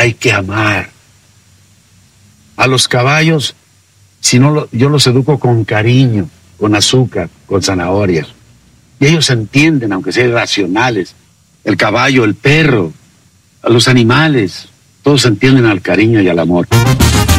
hay que amar. A los caballos, si no yo los educo con cariño, con azúcar, con zanahorias. Y ellos entienden, aunque sean irracionales. El caballo, el perro, a los animales, todos entienden al cariño y al amor.